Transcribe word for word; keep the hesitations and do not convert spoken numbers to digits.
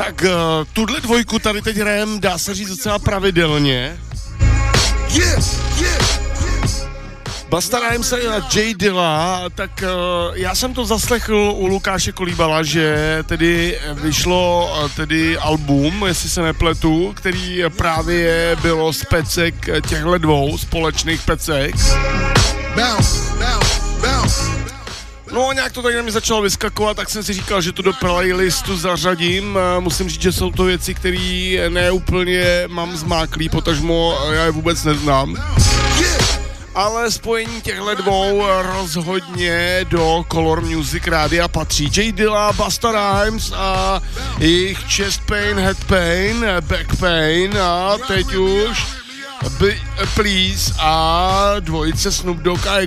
Tak uh, tuhle dvojku tady teď hrajem, dá se říct, docela pravidelně. Yeah, yeah. Busta Rhymes a J Dilla, tak uh, já jsem to zaslechl u Lukáše Kolíbala, že tedy vyšlo uh, tedy album, jestli se nepletu, který právě bylo z pecek těchto dvou společných pecek. No a nějak to tady na mě začalo vyskakovat, tak jsem si říkal, že to do playlistu zařadím. Musím říct, že jsou to věci, které neúplně mám zmáklý, potažmo já je vůbec neznám. Ale spojení těchto dvou rozhodně do Color Music Rádia patří. J Dilla, Busta Rhymes a jejich Chest Pain, Head Pain, Back Pain a teď už Be Please a dvojice Snoop Dogg a